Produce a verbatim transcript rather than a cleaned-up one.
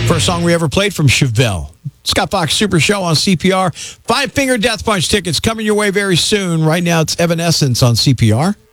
First song we ever played from Chevelle. Scott Fox Super Show on C P R. Five Finger Death Punch tickets coming your way very soon. Right now it's Evanescence on C P R.